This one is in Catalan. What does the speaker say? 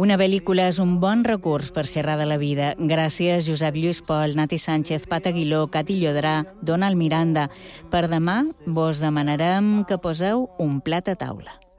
Una pel·lícula és un bon recurs per xerrar de la vida. Gràcies, Josep Lluís Pol, Nati Sánchez, Pat Aguiló, Cati Llodrà, Donald Miranda. Per demà vos demanarem que poseu un plat a taula.